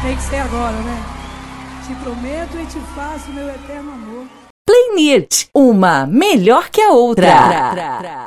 Tem que ser agora, né? Te prometo e te faço meu eterno amor. Play Nit, uma melhor que a outra.